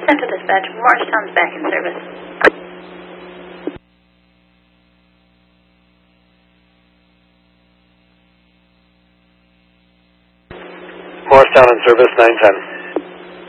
Central Dispatch, Morristown's back in service. Morristown in service, 910.